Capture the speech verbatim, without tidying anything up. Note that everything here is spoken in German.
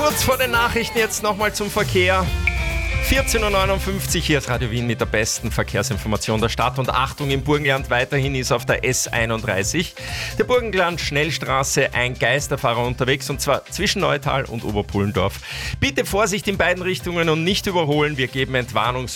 Kurz vor den Nachrichten jetzt nochmal zum Verkehr. vierzehn Uhr neunundfünfzig, hier ist Radio Wien mit der besten Verkehrsinformation der Stadt. Und Achtung, im Burgenland weiterhin ist auf der S einunddreißig der Burgenland-Schnellstraße ein Geisterfahrer unterwegs, und zwar zwischen Neutal und Oberpullendorf. Bitte Vorsicht in beiden Richtungen und nicht überholen. Wir geben Entwarnung